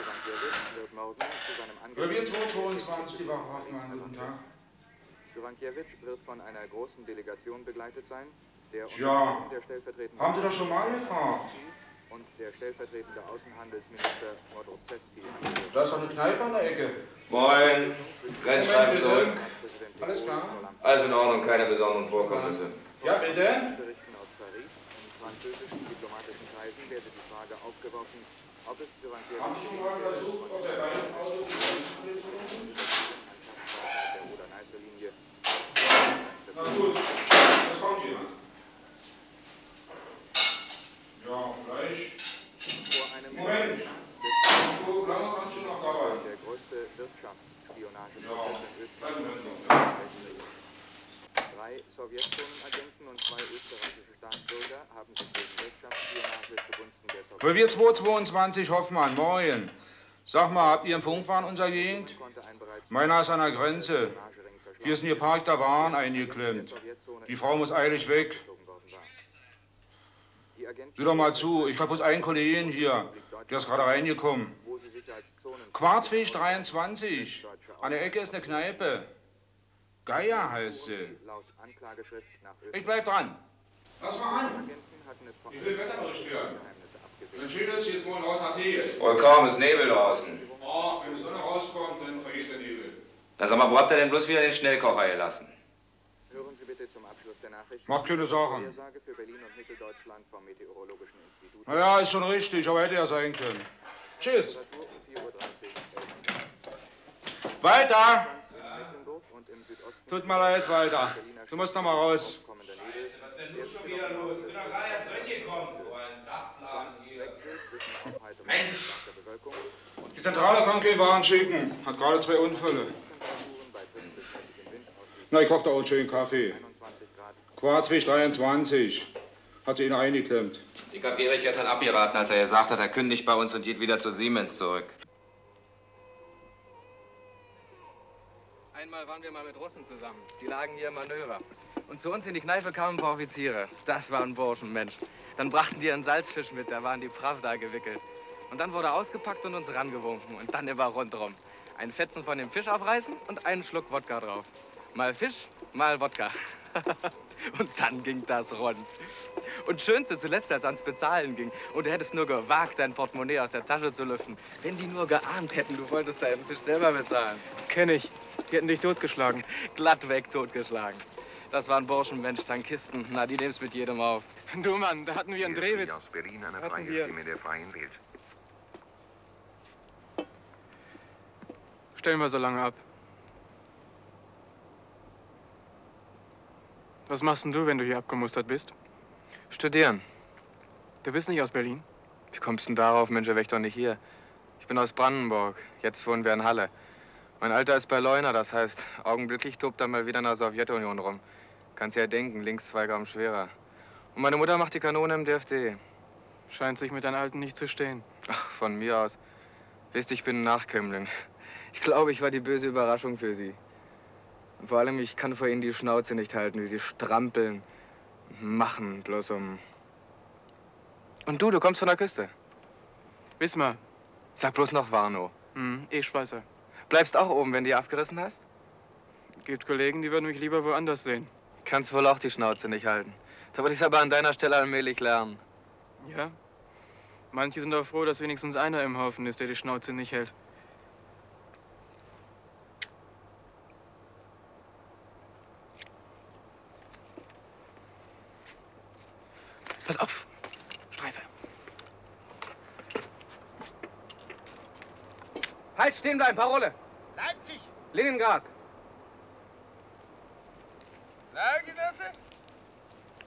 Revier 222, die Wache Hoffmann, guten Tag. Syrankiewicz wird von einer großen Delegation begleitet sein, der Ja, der stellvertretende haben Sie das schon mal gefragt? und der stellvertretende Außenhandelsminister Modrzewski. Da ist doch eine Kneipe an der Ecke. Moin, Grenzschreiben zurück. Alles klar? Alles in Ordnung, keine besonderen Vorkommnisse. Ja, bitte? Berichten aus Paris. In französischen diplomatischen Kreisen werde die Frage aufgeworfen, ob es Syrankiewicz Haben Sie schon mal versucht, ob er bei dem Auto die der Oder-Neiße-Linie. Na gut, es kommt jemand. Ja, gleich. Vor einem Moment. So lange kannst du noch dauern. der größte Wirtschaftsspionage Ja, Drei Sowjetagenten und 2 österreichische Staatsbürger haben sich wegen Wirtschaftsspionage zugunsten der Sowjetunion. Revier 222, Hoffmann, moin. Sag mal, habt ihr im Funkfahren unser Gegend? Meiner ist an der Grenze. Hier ist ein geparkter Wagen eingeklemmt. Die Frau muss eilig weg. Sieh doch mal zu, ich hab bloß einen Kollegen hier. Der ist gerade reingekommen. Quarzweg 23. An der Ecke ist eine Kneipe. Geier heißt sie. Ich bleib dran. Lass mal an. Wie viel Wetterbericht hören? Dann steht das jetzt morgen raus nach Tegel. Voll kaum, ist Nebel draußen. Ach, wenn die Sonne rauskommt, dann vergeht der Nebel. Na sag mal, wo habt ihr denn bloß wieder den Schnellkocher gelassen? Hören Sie bitte zum Abschluss der Nachricht. Macht keine Sachen. Vorhersage für Berlin und Mitteldeutschland vom Meteorologischen Institut. Naja, ist schon richtig, aber hätte ja sein können. Tschüss. Weiter! Tut mir leid, weiter. Du musst noch mal raus. Was ist denn nun schon wieder los? Ich bin doch gerade erst reingekommen. So ein Saftladen hier. Mensch! Die Zentrale kann keinen Wagen schicken. Hat gerade 2 Unfälle. Na, ich koche da auch schön Kaffee. Quarzweg 23. Hat sie ihn eingeklemmt. Ich hab Erich gestern abgeraten, als er gesagt hat, er kündigt bei uns und geht wieder zu Siemens zurück. Einmal waren wir mal mit Russen zusammen. Die lagen hier im Manöver. Und zu uns in die Kneipe kamen ein paar Offiziere. Das waren Burschen, Mensch. Dann brachten die einen Salzfisch mit, da waren die Pravda gewickelt. Und dann wurde ausgepackt und uns rangewunken. Und dann immer rundherum. Ein Fetzen von dem Fisch abreißen und einen Schluck Wodka drauf. Mal Fisch, mal Wodka. Und dann ging das rund. Und schönste zuletzt, als ans Bezahlen ging. Und du hättest nur gewagt, dein Portemonnaie aus der Tasche zu lüften. Wenn die nur geahnt hätten, du wolltest deinen Fisch selber bezahlen. Kenn ich. Die hätten dich totgeschlagen. Glatt weg, totgeschlagen. Das waren Burschen, Mensch, Tankisten. Na, die nehmen's mit jedem auf. Du Mann, da hatten wir einen Drehwitz. Aus Berlin eine Hatten freie wir. Stimme der freien Welt. Stellen wir so lange ab. Was machst denn du, wenn du hier abgemustert bist? Studieren. Du bist nicht aus Berlin? Wie kommst du denn darauf? Mensch, er wäre doch nicht hier. Ich bin aus Brandenburg. Jetzt wohnen wir in Halle. Mein Alter ist bei Leuna, das heißt, augenblicklich tobt er mal wieder in der Sowjetunion rum. Kannst ja denken, links 2 Gramm schwerer. Und meine Mutter macht die Kanone im DFD. Scheint sich mit deinen Alten nicht zu stehen. Ach, von mir aus. Wisst ihr, ich bin ein Nachkömmling. Ich glaube, ich war die böse Überraschung für sie. Und vor allem, ich kann vor ihnen die Schnauze nicht halten, wie sie strampeln, machen, bloß um... Und du kommst von der Küste. Wismar. Sag bloß noch Warnow. Schweißer. Bleibst auch oben, wenn du die abgerissen hast? Gibt Kollegen, die würden mich lieber woanders sehen. Kannst wohl auch die Schnauze nicht halten. Da würde ich's aber an deiner Stelle allmählich lernen. Ja? Manche sind auch froh, dass wenigstens einer im Haufen ist, der die Schnauze nicht hält. Pass auf! Streife! Halt, stehen bleiben, Parole! Leipzig! Leningrad!